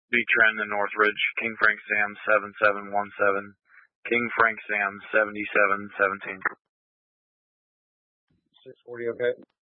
B. Trent in Northridge, King Frank Sam 7717, King Frank Sam 7717. 640, okay.